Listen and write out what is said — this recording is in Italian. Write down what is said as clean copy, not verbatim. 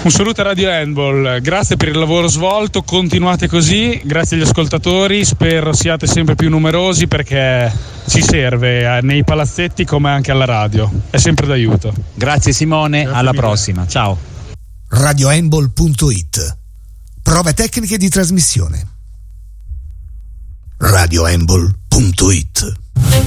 Un saluto a Radio Handball, grazie per il lavoro svolto, continuate così, grazie agli ascoltatori, spero siate sempre più numerosi perché ci serve nei palazzetti come anche alla radio, è sempre d'aiuto. Grazie Simone, Grazie alla mille. prossima, ciao. RadioHandball.it. Prove tecniche di trasmissione. RadioHandball.it.